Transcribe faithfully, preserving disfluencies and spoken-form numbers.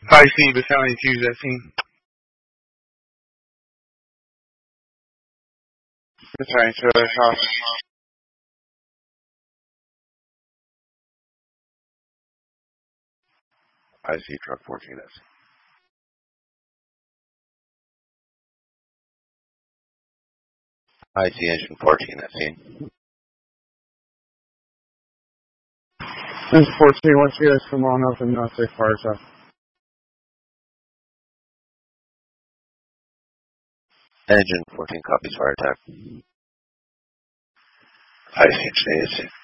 I C, Battalion two, that scene. Battalion two, that's off. I C, truck fourteen, that's I C, engine fourteen, that's scene. Engine fourteen, once you guys come on up and uh, say fire stuff. Engine fourteen copies fire attack. I C, engine A,